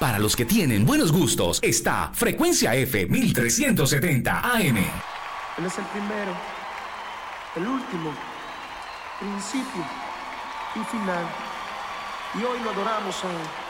Para los que tienen buenos gustos, está Frecuencia F 1370 AM. Él es el primero, el último, principio y final. Y hoy lo adoramos a Él.